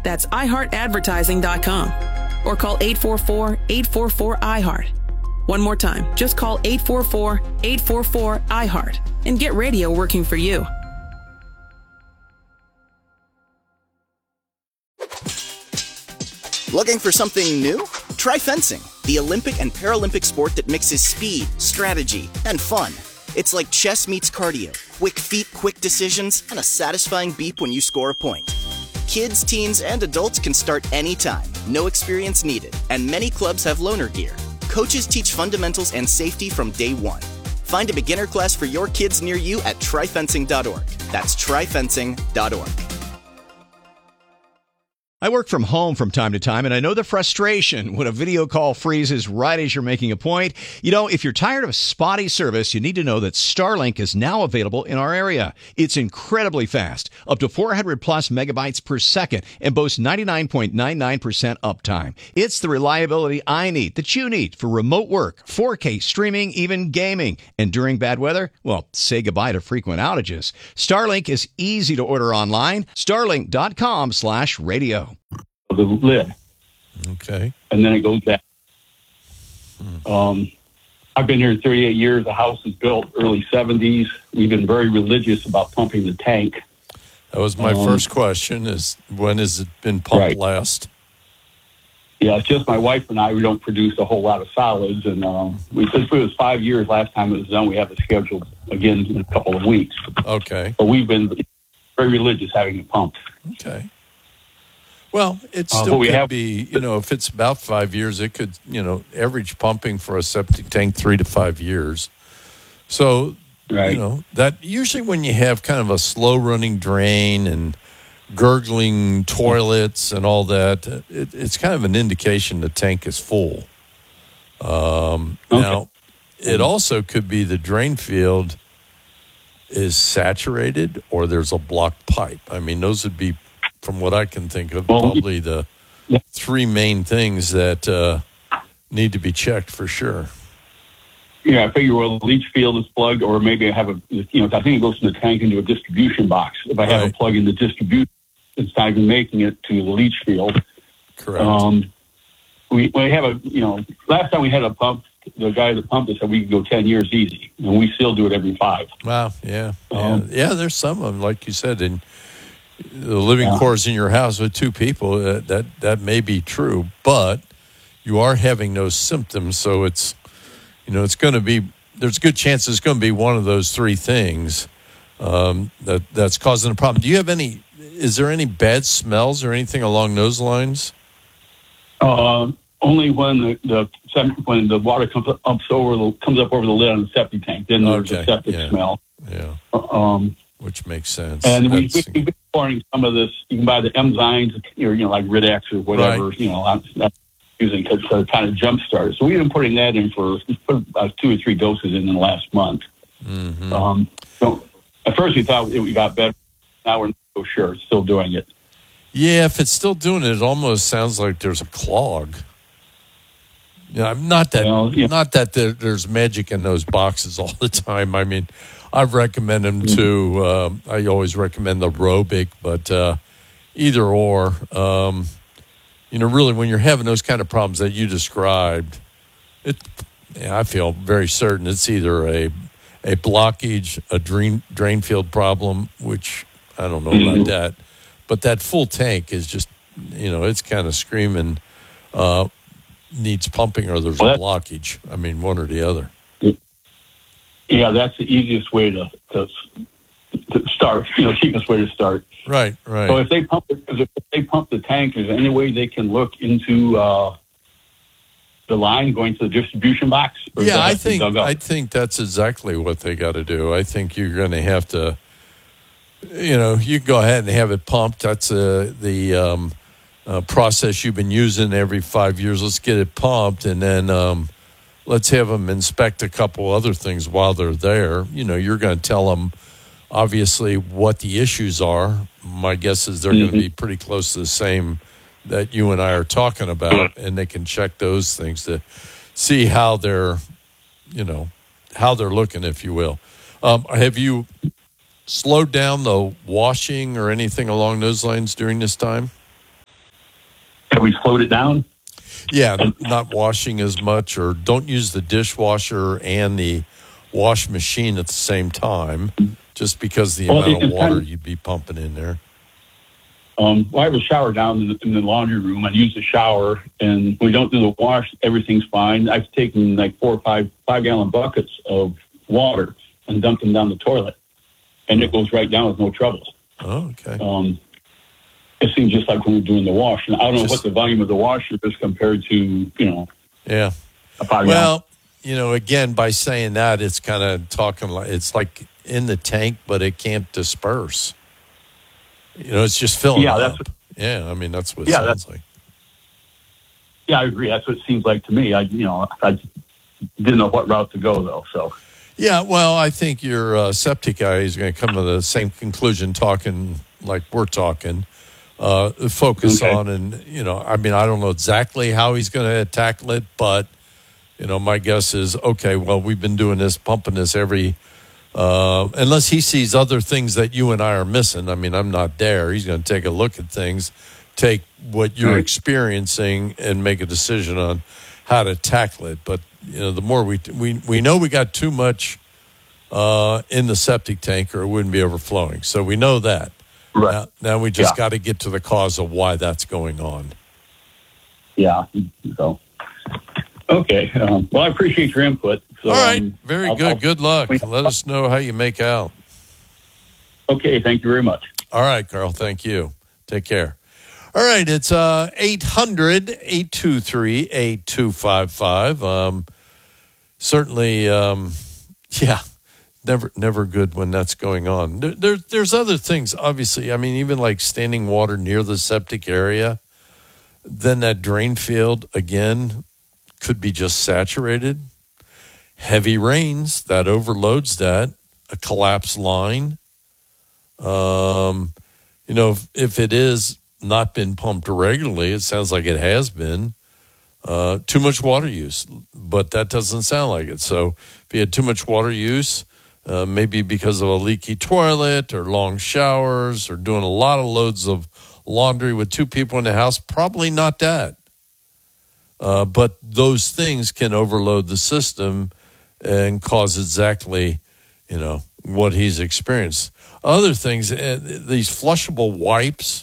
That's iHeartAdvertising.com. Or call 844-844-iHeart. One more time, just call 844-844-iHeart and get radio working for you. Looking for something new? Try fencing, the Olympic and Paralympic sport that mixes speed, strategy, and fun. It's like chess meets cardio, quick feet, quick decisions, and a satisfying beep when you score a point. Kids, teens, and adults can start anytime, no experience needed, and many clubs have loaner gear. Coaches teach fundamentals and safety from day one. Find a beginner class for your kids near you at tryfencing.org. That's tryfencing.org. I work from home from time to time, and I know the frustration when a video call freezes right as you're making a point. You know, if you're tired of spotty service, you need to know that Starlink is now available in our area. It's incredibly fast, up to 400 plus megabytes per second, and boasts 99.99% uptime. It's the reliability I need, that you need, for remote work, 4K streaming, even gaming. And during bad weather, well, say goodbye to frequent outages. Starlink is easy to order online. Starlink.com/radio. The lid. Okay. And then it goes back. I've been here 38 years. The house was built early 70s. We've been very religious about pumping the tank. That was my first question, is when has it been pumped last? Yeah, it's just my wife and I. We don't produce a whole lot of solids. And since it was 5 years last time it was done, we have it scheduled again in a couple of weeks. Okay. But we've been very religious having it pumped. Okay. Well, it still could be, if it's about 5 years, it could, average pumping for a septic tank 3 to 5 years. So, that usually when you have kind of a slow running drain and gurgling toilets and all that, it's kind of an indication the tank is full. Now, it also could be the drain field is saturated or there's a blocked pipe. I mean, those would be, from what I can think of, probably the three main things that need to be checked for sure. Yeah, I figure the leach field is plugged, or maybe I have I think it goes from the tank into a distribution box. If I have a plug in the distribution, it's not even making it to the leach field. Correct. We have last time we had a pump, the guy that pumped it said we could go 10 years easy, and we still do it every 5. Wow, yeah. There's some of them, like you said, in the living quarters in your house with 2 people, that may be true, but you are having those symptoms, so it's, it's going to be, there's a good chance it's going to be one of those 3 things that's causing a problem. Do you have is there any bad smells or anything along those lines? Only when when the water comes up over the lid on the septic tank, then there's a septic smell. Yeah. Which makes sense. And we've been pouring some of this. You can buy the enzymes, like Ridex or whatever. I'm using to kind of jumpstart it. So we've been putting that in for about 2 or 3 doses in the last month. Mm-hmm. So at first we thought we got better. Now we're not so sure. It's still doing it. Yeah, if it's still doing it, it almost sounds like there's a clog. Not that there's magic in those boxes all the time. I mean, I've recommended them to. I always recommend the Robic, but either or. Really, when you're having those kind of problems that you described, I feel very certain it's either a blockage, a drain field problem, which I don't know about that, but that full tank is just, it's kind of screaming, needs pumping, or there's a blockage. I mean, one or the other. Yeah, that's the easiest way to start. Cheapest way to start. Right. So if they pump the tank, is there any way they can look into the line going to the distribution box? Yeah, I think that's exactly what they got to do. I think you're going to have to, you go ahead and have it pumped. That's the process you've been using every 5 years. Let's get it pumped, and then let's have them inspect a couple other things while they're there. You're going to tell them, obviously, what the issues are. My guess is they're going to be pretty close to the same that you and I are talking about, and they can check those things to see how they're, how they're looking, if you will. Have you slowed down the washing or anything along those lines during this time? Have we slowed it down? Yeah, not washing as much, or don't use the dishwasher and the wash machine at the same time, just because the amount of water you'd be pumping in there. Well, I have a shower down in the laundry room. I use the shower, and we don't do the wash. Everything's fine. I've taken like 4 or 5 gallon buckets of water and dumped them down the toilet, and it goes right down with no trouble. Oh, okay. It seems just like when we're doing the wash. And I don't know what the volume of the washer is compared to, Yeah. Well, again, by saying that, it's kind of talking like it's like in the tank, but it can't disperse. It's just filling up. I mean, that's what it sounds like. Yeah, I agree. That's what it seems like to me. I didn't know what route to go, though, so. Yeah, well, I think your septic guy is going to come to the same conclusion talking like we're talking. Focus on, and I mean, I don't know exactly how he's going to tackle it, but my guess is okay. Well, we've been doing this, pumping this every, unless he sees other things that you and I are missing. I mean, I'm not there. He's going to take a look at things, take what you're experiencing, and make a decision on how to tackle it. But the more we know we got too much in the septic tank, or it wouldn't be overflowing. So we know that. Right. Now we just got to get to the cause of why that's going on. Yeah. So, okay. Well, I appreciate your input. So, all right. Very good. Good luck. Let us know how you make out. Okay. Thank you very much. All right, Carl. Thank you. Take care. All right. It's 800-823-8255. Certainly, yeah. Never good when that's going on. There's other things, obviously. I mean, even like standing water near the septic area, then that drain field, again, could be just saturated. Heavy rains, that overloads that. A collapsed line. If it is not been pumped regularly, it sounds like it has been. Too much water use, but that doesn't sound like it. So if you had too much water use, maybe because of a leaky toilet or long showers or doing a lot of loads of laundry with 2 people in the house, probably not that. But those things can overload the system and cause exactly, what he's experienced. Other things, these flushable wipes,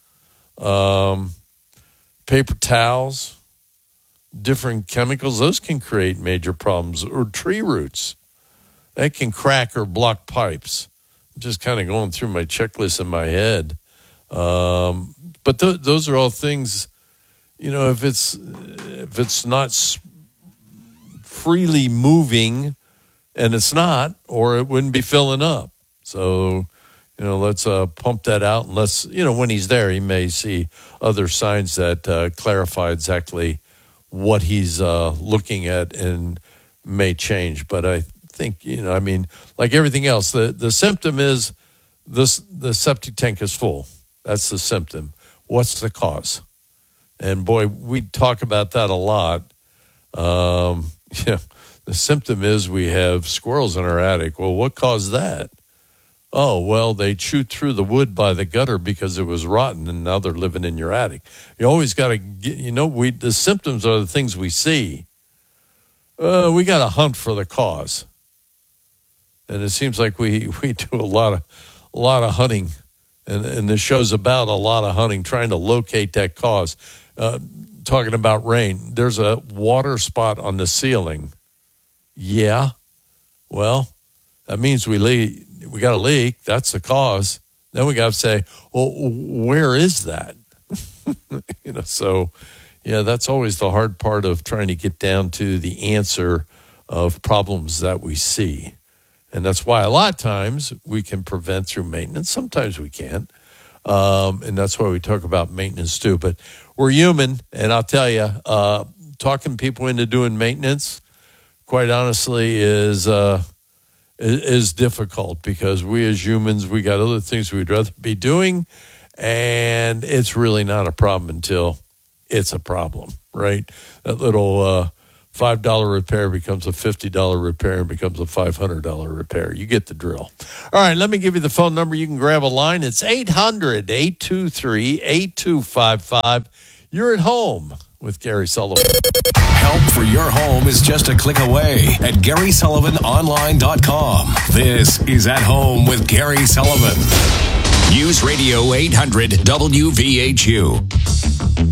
paper towels, different chemicals, those can create major problems, or tree roots. That can crack or block pipes. I'm just kind of going through my checklist in my head. But those are all things, if it's not freely moving, and it's not, or it wouldn't be filling up. So, let's pump that out. And let's, when he's there, he may see other signs that clarify exactly what he's looking at and may change. But I think, like everything else, the symptom is the septic tank is full. That's the symptom. What's the cause? And boy, we talk about that a lot. The symptom is we have squirrels in our attic. Well, what caused that? Oh, well, they chewed through the wood by the gutter because it was rotten, and now they're living in your attic. You always got to get, the symptoms are the things we see. We got to hunt for the cause. And it seems like we do a lot of hunting, and this show's about a lot of hunting, trying to locate that cause. Talking about rain, there's a water spot on the ceiling. Yeah, well, that means we got a leak. That's the cause. Then we got to say, well, where is that? So, yeah, that's always the hard part of trying to get down to the answer of problems that we see. And that's why a lot of times we can prevent through maintenance. Sometimes we can't. And that's why we talk about maintenance too. But we're human, and I'll tell you, talking people into doing maintenance, quite honestly, is difficult, because we as humans, we got other things we'd rather be doing, and it's really not a problem until it's a problem, right? That little $5 repair becomes a $50 repair and becomes a $500 repair. You get the drill. All right, let me give you the phone number. You can grab a line. It's 800-823-8255. You're at home with Gary Sullivan. Help for your home is just a click away at GarySullivanOnline.com. This is At Home with Gary Sullivan. News Radio 800 WVHU.